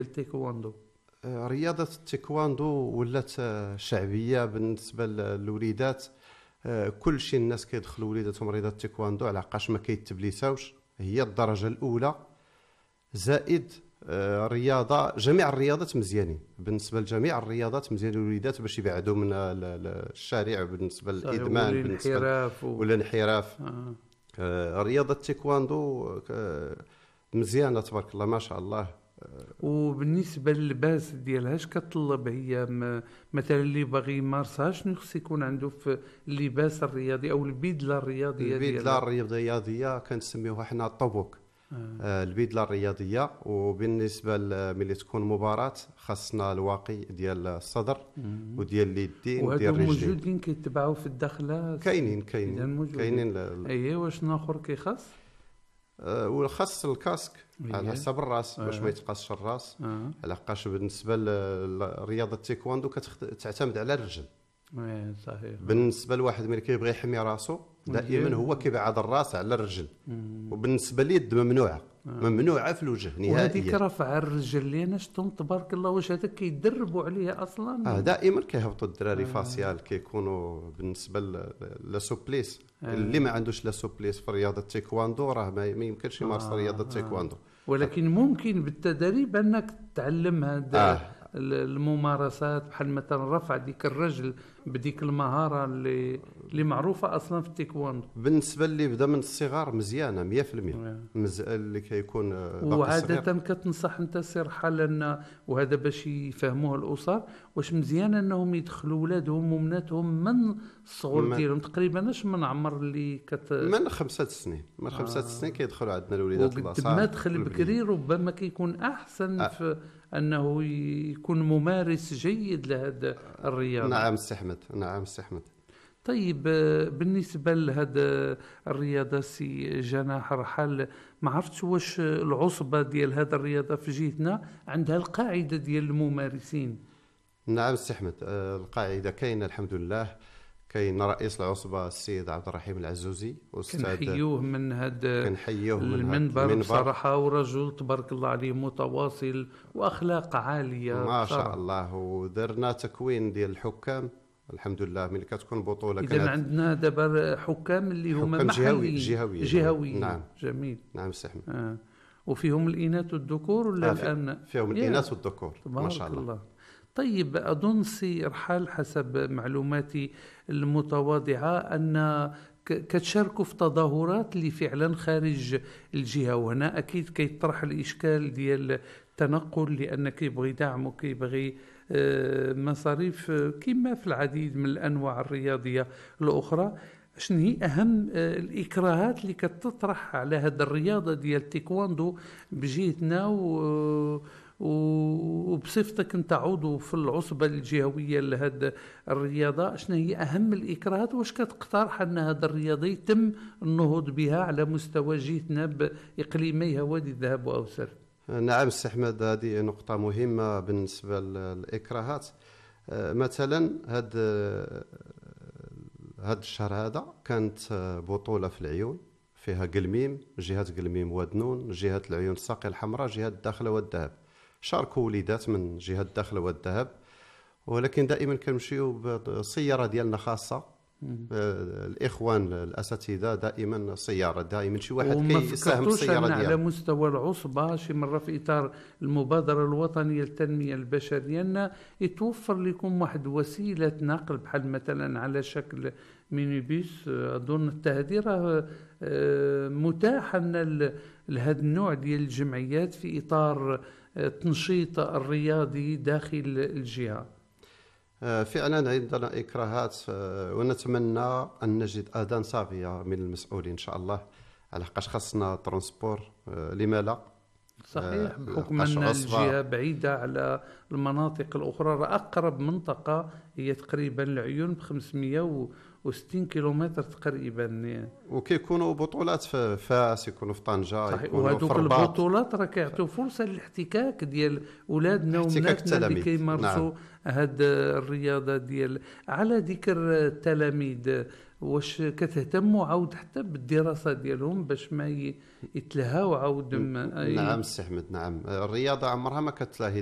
التايكوندو؟ رياضة التايكواندو ولات شعبية بالنسبة للوليدات. كل شيء الناس كيدخلوا وليداتهم رياضة التايكواندو على عقاش ما كيتبليساوش. هي الدرجة الأولى زائد رياضة. جميع الرياضات مزيانين بالنسبة لجميع الرياضات، مزيان الوليدات باش يبعدوا من الشارع بالنسبة للإدمان بالنسبة والانحراف. رياضة التايكواندو مزيانة تبارك الله ما شاء الله. وبالنسبه للباس ديالها اش كتطلب هي مثلا اللي باغي يمارسها شنو خص يكون عنده في اللباس الرياضي او البدله الرياضيه؟ البدله الرياضيه كنسميوها حنا الطبوك. البدله الرياضيه. وبالنسبه ملي تكون مباراه خاصنا الواقي ديال الصدر وديال اليدين وديال الرجلين. وهادو موجودين كيتباعوا في الداخله؟ كاينين. اييه. وشنو اخر كيخص؟ والخاص الكاسك على حسب الراس باش ما يتقاسش الراس. على حقاش بالنسبه لرياضه التايكواندو كتعتمد على الرجل. صحيح. بالنسبه لواحد ملي كيبغي يحمي راسو دائما هو كيبعد الراس على الرجل. وبالنسبه لليد ممنوعه في الوجه نهائيا. وهذيك رفع الرجل اللي انا شفتهم تبارك الله واش هذاك كيدربوا عليه اصلا؟ دائما كيهبطوا الدراري فاسيال كيكونوا بالنسبه للسوبليس. اللي ما عندوش لا سوبليس في رياضه التايكواندو راه ما يمكنش يمارس رياضه التايكواندو. ولكن ممكن بالتدريب انك تعلم هذا الممارسات بحال مثلا رفع ديك الرجل بديك المهاره اللي معروفه اصلا في التايكواندو. بالنسبه اللي بدا من الصغار مزيانه 100%. اللي كيكون باقي وعاده كتنصح انت سير حال ان وهذا باش يفهموه الاسر واش مزيان انهم يدخلوا ولادهم ومناتهم من الصغر ديالهم تقريبا اش من عمر اللي من 5 سنين. من 5 سنين كيدخلوا عندنا الوليدات اللاصق. ما دخل بكري ربما كيكون احسن في انه يكون ممارس جيد لهذا الرياضه. نعم سي احمد. طيب بالنسبه لهذا الرياضه سي جناح رحال ما عرفتش واش العصبه ديال هذا الرياضه في جهتنا عندها القاعده ديال الممارسين؟ نعم سي احمد. القاعده كاينه الحمد لله. كاين رئيس العصبه السيد عبد الرحيم العزوزي استاذ كنحيوه من هذا المنبر بصراحه، ورجل تبارك الله عليه متواصل واخلاق عاليه ما شاء الله. ودرنا تكوين ديال الحكام الحمد لله. ملي كتكون بطوله اذا عندنا دابا حكام اللي هما محليين جهويين. نعم جميل. نعم سي احمد. وفيهم الاناث والذكور ولا الان فيهم الاناث والذكور ما شاء الله. طيب أظن سي رحال حسب معلوماتي المتواضعة أن كتشاركوا في تظاهرات اللي فعلا خارج الجهة، وهنا أكيد كيطرح الإشكال ديال التنقل لأن كيبغي دعم وكيبغي مصاريف كما في العديد من الأنواع الرياضية الأخرى. شنو هي أهم الإكراهات اللي كتطرح على هذه الرياضة ديال التايكواندو بجهتنا وبصفتك انت عضو في العصبه الجهويه لهذه الرياضه؟ شنو هي اهم الاكراهات واش كتقترح ان هذا الرياضه يتم النهوض بها على مستوى جهتنا باقليميها وادي الذهب واوسر؟ نعم سي احمد، هذه نقطه مهمه بالنسبه للاكراهات. مثلا هذا الشهر هذا كانت بطوله في العيون فيها قلميم، جهه قلميم ودنون، جهه العيون الساقيه الحمراء، جهه الداخله والذهب. شاركوا وليدات من جهه الداخله والذهب، ولكن دائما كنمشيو بسياره ديالنا خاصه. الاخوان الاساتذه دائما سياره، دائما شي واحد كيساهم في السياره ديالو. على مستوى العصبه شي مره في اطار المبادره الوطنيه للتنميه البشريه ان يتوفر لكم واحد وسيله نقل بحال مثلا على شكل مينيبيس. اظن التهديره متاحه لهذا النوع ديال الجمعيات في اطار التنشيط الرياضي داخل الجهه. فعلا عندنا إكراهات، ونتمنى أن نجد أذان صاغية من المسؤولين إن شاء الله، على حقاش خاصنا ترونسبور. لما لا؟ صحيح، بحكم أن الجهة بعيدة على المناطق الأخرى. أقرب منطقة هي تقريبا العيون ب560 كيلومتر تقريبا. وكيكونوا بطولات في فاس، يكونوا في طنجة، وهذوك البطولات راه كيعطيو فرصة للاحتكاك ديال أولادنا وبناتنا اللي كيمارسوا هاد الرياضة ديال. على ذكر التلاميذ، واش كتهتموا عاود حتى بالدراسه ديالهم باش ما يتلهاو عاود نعم سي احمد، نعم. الرياضه عمرها ما كتلاهي